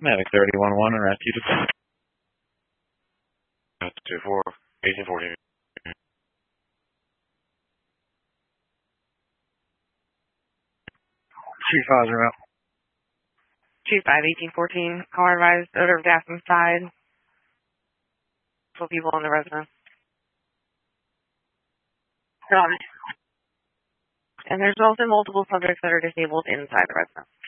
Mavic 31-1 and rescue to 2-4, 1814. Chief Osram out. Chief 5, 1814. Call advised, odor of gas inside. People in the residence. Got it. And there's also multiple subjects that are disabled inside the residence.